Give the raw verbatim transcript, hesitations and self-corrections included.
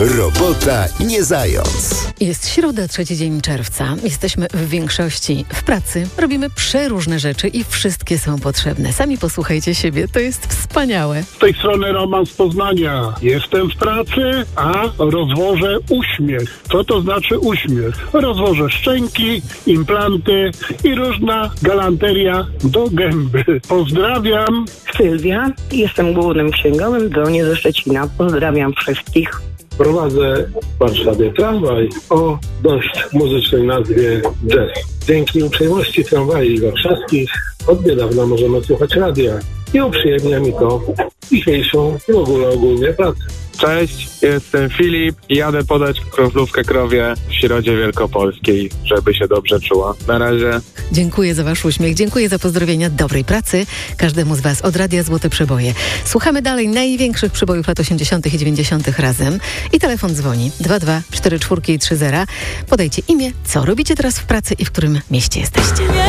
Robota nie zając. Jest środa, trzeci dzień czerwca. Jesteśmy w większości w pracy. Robimy przeróżne rzeczy i wszystkie są potrzebne. Sami posłuchajcie siebie, to jest wspaniałe. Z tej strony Roman z Poznania. Jestem w pracy, a rozwożę uśmiech. Co to znaczy uśmiech? Rozwożę szczęki, implanty i różna galanteria do gęby. Pozdrawiam. Sylwia, jestem głównym księgowym w Donie ze Szczecina. Pozdrawiam wszystkich. Prowadzę w Warszawie tramwaj o dość muzycznej nazwie Jazz. Dzięki uprzejmości tramwajów warszawskich od niedawna możemy słuchać radia i uprzyjemnia mi to dzisiejszą w ogóle ogólnie pracę. Cześć, jestem Filip i jadę podać kroplówkę krowie w Środzie Wielkopolskiej, żeby się dobrze czuła. Na razie. Dziękuję za wasz uśmiech, dziękuję za pozdrowienia, dobrej pracy każdemu z was od Radia Złote Przeboje. Słuchamy dalej największych przebojów lat osiemdziesiątych i dziewięćdziesiątych razem i telefon dzwoni dwa dwa cztery cztery trzy zero. Podajcie imię, co robicie teraz w pracy i w którym mieście jesteście.